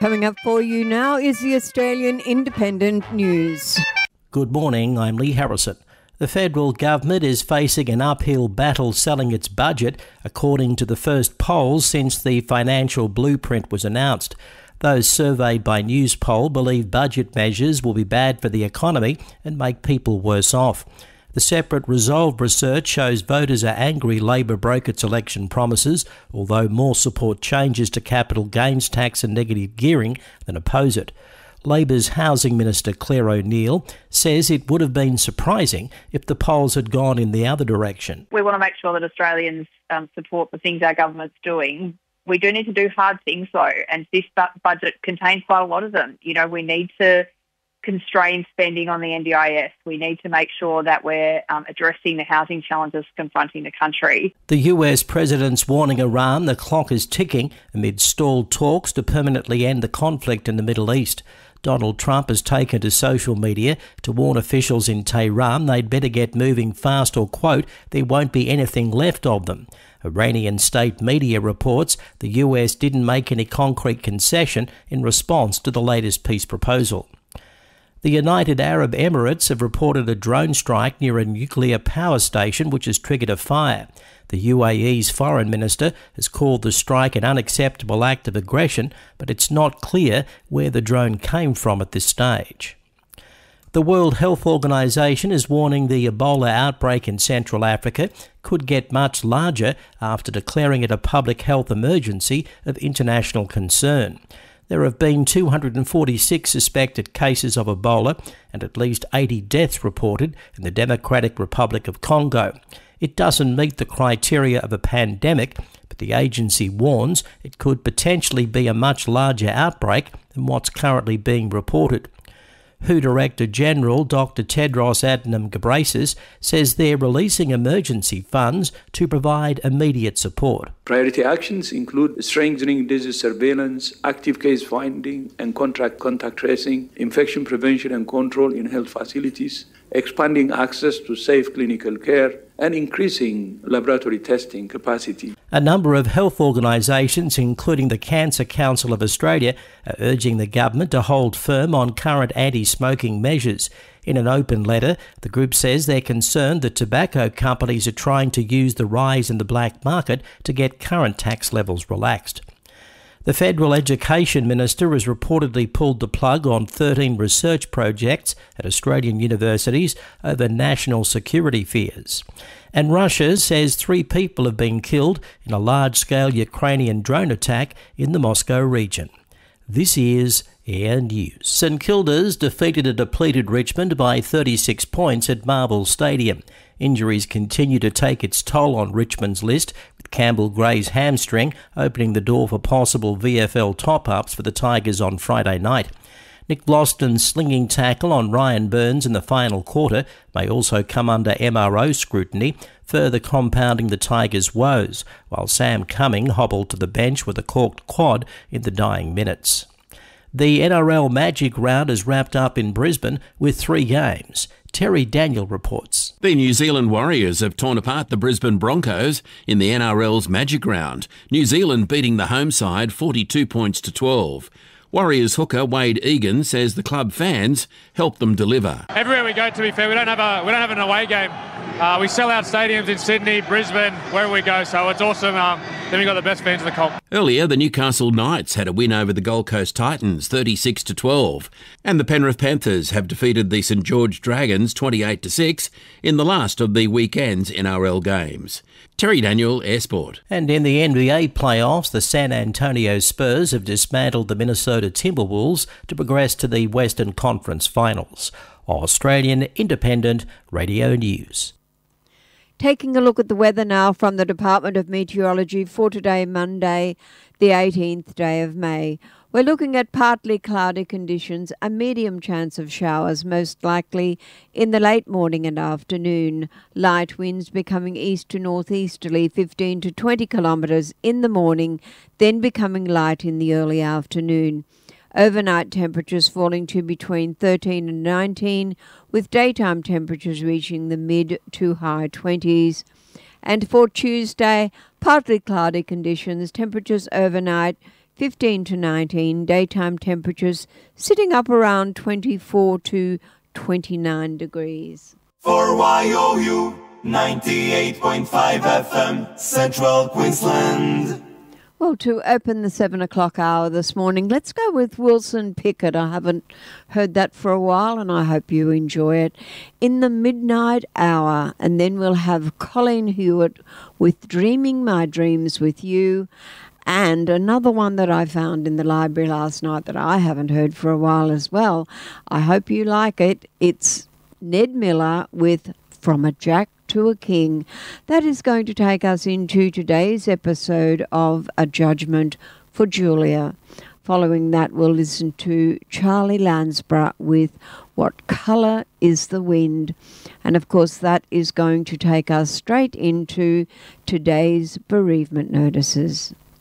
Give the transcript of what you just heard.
Coming up for you now is the Australian Independent News. Good morning, I'm Lee Harrison. The federal government is facing an uphill battle selling its budget, according to the first polls since the financial blueprint was announced. Those surveyed by Newspoll believe budget measures will be bad for the economy and make people worse off. The separate Resolve research shows voters are angry Labor broke its election promises, although more support changes to capital gains tax and negative gearing than oppose it. Labor's Housing Minister Claire O'Neill says it would have been surprising if the polls had gone in the other direction. We want to make sure that Australians support the things our government's doing. We do need to do hard things though, and this budget contains quite a lot of them. You know, we need to constrain spending on the NDIS. We need to make sure that we're addressing the housing challenges confronting the country. The US president's warning Iran the clock is ticking amid stalled talks to permanently end the conflict in the Middle East. Donald Trump has taken to social media to warn officials in Tehran they'd better get moving fast or, quote, there won't be anything left of them. Iranian state media reports the US didn't make any concrete concession in response to the latest peace proposal. The United Arab Emirates have reported a drone strike near a nuclear power station which has triggered a fire. The UAE's foreign minister has called the strike an unacceptable act of aggression, but it's not clear where the drone came from at this stage. The World Health Organization is warning the Ebola outbreak in Central Africa could get much larger after declaring it a public health emergency of international concern. There have been 246 suspected cases of Ebola and at least 80 deaths reported in the Democratic Republic of Congo. It doesn't meet the criteria of a pandemic, but the agency warns it could potentially be a much larger outbreak than what's currently being reported. WHO Director General Dr. Tedros Adhanom Ghebreyesus says they're releasing emergency funds to provide immediate support. Priority actions include strengthening disease surveillance, active case finding and contact tracing, infection prevention and control in health facilities, expanding access to safe clinical care, and increasing laboratory testing capacity. A number of health organisations, including the Cancer Council of Australia, are urging the government to hold firm on current anti-smoking measures. In an open letter, the group says they're concerned that tobacco companies are trying to use the rise in the black market to get current tax levels relaxed. The Federal Education Minister has reportedly pulled the plug on 13 research projects at Australian universities over national security fears. And Russia says 3 people have been killed in a large-scale Ukrainian drone attack in the Moscow region. This is Air News. St Kilda's defeated a depleted Richmond by 36 points at Marvel Stadium. Injuries continue to take its toll on Richmond's list, with Campbell Gray's hamstring opening the door for possible VFL top-ups for the Tigers on Friday night. Nick Vlauston's slinging tackle on Ryan Burns in the final quarter may also come under MRO scrutiny, further compounding the Tigers' woes, while Sam Cumming hobbled to the bench with a corked quad in the dying minutes. The NRL Magic Round is wrapped up in Brisbane with 3 games. Terry Daniel reports. The New Zealand Warriors have torn apart the Brisbane Broncos in the NRL's Magic Round, New Zealand beating the home side 42 points to 12. Warriors hooker Wade Egan says the club fans helped them deliver. Everywhere we go, to be fair, we don't have an away game. We sell out stadiums in Sydney, Brisbane, wherever we go, so it's awesome. Then we've got the best fans in the comp. Earlier, the Newcastle Knights had a win over the Gold Coast Titans, 36 to 12, and the Penrith Panthers have defeated the St George Dragons 28 to 6 in the last of the weekend's NRL games. Terry Daniel, Air Sport. And in the NBA playoffs, the San Antonio Spurs have dismantled the Minnesota Timberwolves to progress to the Western Conference Finals. Australian Independent Radio News. Taking a look at the weather now from the Department of Meteorology for today, Monday, the 18th day of May. We're looking at partly cloudy conditions, a medium chance of showers, most likely in the late morning and afternoon. Light winds becoming east to northeasterly, 15 to 20 kilometres in the morning, then becoming light in the early afternoon. Overnight temperatures falling to between 13 and 19, with daytime temperatures reaching the mid to high 20s. And for Tuesday, partly cloudy conditions, temperatures overnight 15 to 19. Daytime temperatures sitting up around 24 to 29 degrees. For YOU 98.5 FM, Central Queensland. Well, to open the 7 o'clock hour this morning, let's go with Wilson Pickett. I haven't heard that for a while, and I hope you enjoy it. In the Midnight Hour, and then we'll have Colleen Hewitt with Dreaming My Dreams with You, and another one that I found in the library last night that I haven't heard for a while as well. I hope you like it. It's Ned Miller with From a Jack to a King. That is going to take us into today's episode of A Judgment for Julia. Following that, we'll listen to Charlie Lansborough with What Colour is the Wind? And of course, that is going to take us straight into today's bereavement notices.